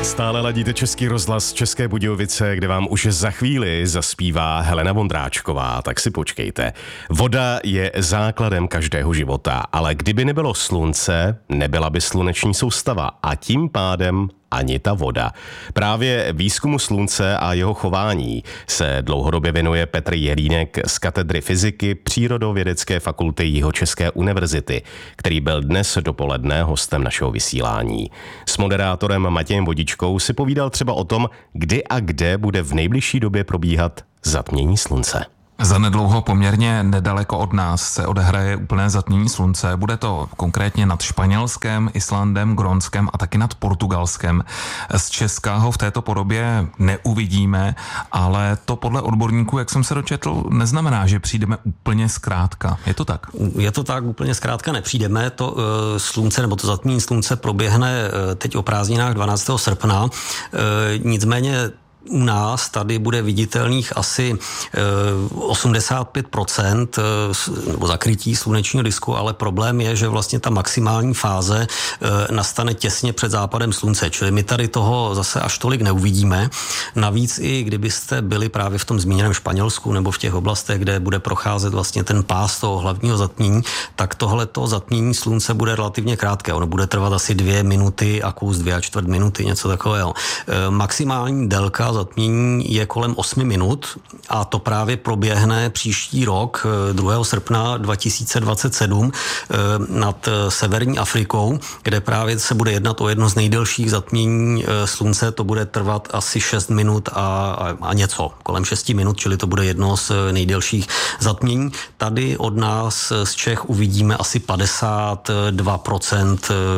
Stále ladíte Český rozhlas České Budějovice, kde vám už za chvíli zaspívá Helena Vondráčková, tak si počkejte. Voda je základem každého života, ale kdyby nebylo slunce, nebyla by sluneční soustava a tím pádem ani ta voda. Právě výzkumu slunce a jeho chování se dlouhodobě věnuje Petr Jelínek z katedry fyziky Přírodovědecké fakulty Jihočeské univerzity, který byl dnes dopoledne hostem našeho vysílání. S moderátorem Matějem Vodičkou si povídal třeba o tom, kdy a kde bude v nejbližší době probíhat zatmění slunce. Zanedlouho poměrně nedaleko od nás se odehraje úplné zatmění slunce. Bude to konkrétně nad Španělskem, Islandem, Grónskem a taky nad Portugalskem. Z Česka ho v této podobě neuvidíme, ale to podle odborníků, jak jsem se dočetl, neznamená, že přijdeme úplně zkrátka. Je to tak? Je to tak, úplně zkrátka nepřijdeme. To slunce nebo to zatmění slunce proběhne teď o prázdninách 12. srpna. Nicméně u nás tady bude viditelných asi 85% nebo zakrytí slunečního disku, ale problém je, že vlastně ta maximální fáze nastane těsně před západem slunce, čili my tady toho zase až tolik neuvidíme. Navíc i kdybyste byli právě v tom zmíněném Španělsku nebo v těch oblastech, kde bude procházet vlastně ten pás toho hlavního zatmění, tak tohleto zatmění slunce bude relativně krátké. Ono bude trvat asi 2 minuty a kus 2,25 minuty, něco takového. Maximální délka zatmění je kolem 8 minut a to právě proběhne příští rok 2. srpna 2027 nad severní Afrikou, kde právě se bude jednat o jedno z nejdelších zatmění slunce. To bude trvat asi 6 minut a něco, kolem 6 minut, čili to bude jedno z nejdelších zatmění. Tady od nás z Čech uvidíme asi 52%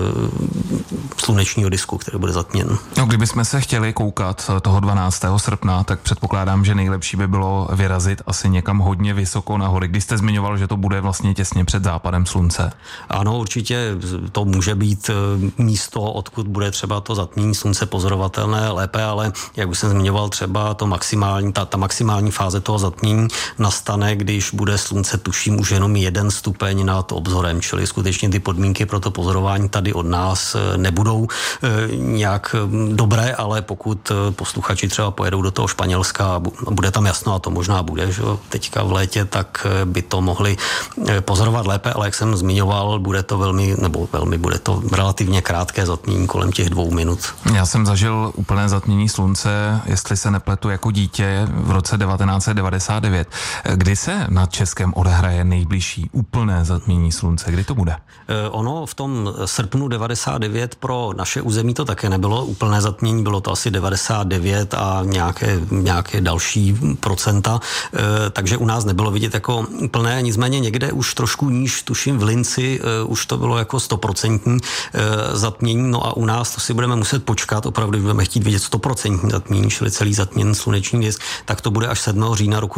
slunečního disku, který bude zatměn. No, kdybychom se chtěli koukat toho 12. srpna, tak předpokládám, že nejlepší by bylo vyrazit asi někam hodně vysoko na hory. Když jste zmiňoval, že to bude vlastně těsně před západem slunce. Ano, určitě to může být místo, odkud bude třeba to zatmění slunce pozorovatelné lépe, ale jak už jsem zmiňoval, třeba to maximální, ta maximální fáze toho zatmění nastane, když bude slunce, tuším, už jenom 1 stupeň nad obzorem, čili skutečně ty podmínky pro to pozorování tady od nás nebudou nějak dobré, ale pokud posluchači třeba pojedou do toho Španělska a bude tam jasno, a to možná bude, že teďka v létě, tak by to mohli pozorovat lépe, ale jak jsem zmiňoval, bude to bude to relativně krátké zatmění kolem těch 2 minut. Já jsem zažil úplné zatmění slunce, jestli se nepletu, jako dítě v roce 1999. Kdy se nad Českem odehraje nejbližší úplné zatmění slunce? Kdy to bude? Ono v tom srpnu 99 pro naše území to také nebylo úplné zatmění, bylo to asi 99 a nějaké další procenta, takže u nás nebylo vidět jako úplné, nicméně někde už trošku níž, tuším v Linci, už to bylo jako 100% zatmění, no a u nás to si budeme muset počkat, opravdu budeme chtít vidět 100% zatmění, čili celý zatměn sluneční disk, tak to bude až 7. října roku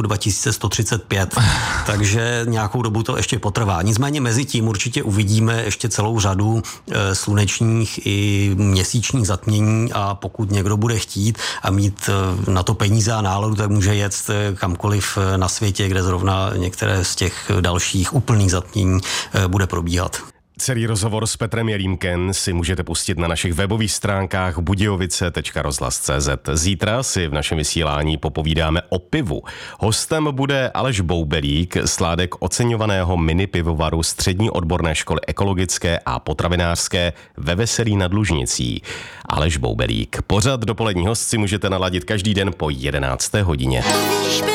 2135, takže nějakou dobu to ještě potrvá. Nicméně mezi tím určitě uvidíme ještě celou řadu slunečních i měsíčních zatmění a pokud někdo bude chtít a mít na to peníze a náladu, tak může jet kamkoliv na světě, kde zrovna některé z těch dalších úplných zatmění bude probíhat. Celý rozhovor s Petrem Jelínkem si můžete pustit na našich webových stránkách budějovice.rozhlas.cz. Zítra si v našem vysílání popovídáme o pivu. Hostem bude Aleš Boubelík, sládek oceňovaného mini pivovaru Střední odborné školy ekologické a potravinářské ve Veselí nad Lužnicí. Aleš Boubelík. Pořad Dopolední host si můžete naladit každý den po 11. hodině.